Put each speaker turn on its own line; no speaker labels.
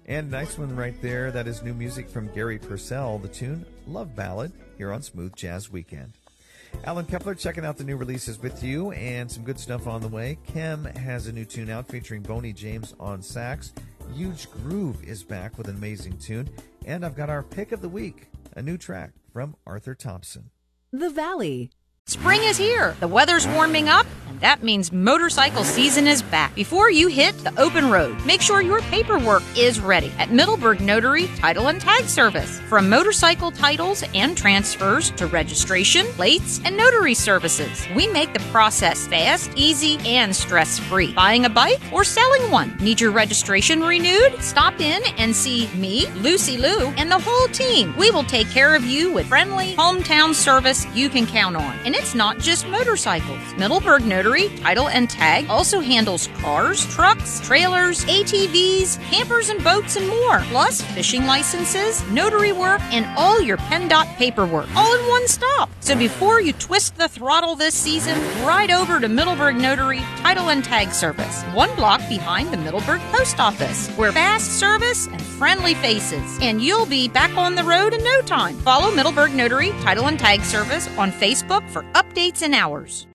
And nice one right there. That is new music from Gary Purcell. The tune, Love Ballad, here on Smooth Jazz Weekend. Alan Kepler checking out the new releases with you, and some good stuff on the way. Kem has a new tune out featuring Boney James on sax. Huge Groove is back with an amazing tune. And I've got our pick of the week, a new track from Arthur Thompson.
The Valley.
Spring is here. The weather's warming up, and that means motorcycle season is back. Before you hit the open road, make sure your paperwork is ready at Middleburg Notary Title and Tag Service. From motorcycle titles and transfers to registration, plates, and notary services, we make the process fast, easy, and stress-free. Buying a bike or selling one? Need your registration renewed? Stop in and see me, Lucy Lou, and the whole team. We will take care of you with friendly, hometown service you can count on. And it's not just motorcycles. Middleburg Notary Title and Tag also handles cars, trucks, trailers, ATVs, campers and boats, and more. Plus fishing licenses, notary work, and all your PennDOT paperwork, all in one stop. So before you twist the throttle this season, ride over to Middleburg Notary Title and Tag Service, 1 block behind the Middleburg Post Office, where fast service and friendly faces, and you'll be back on the road in no time. Follow Middleburg Notary Title and Tag Service on Facebook for updates and hours.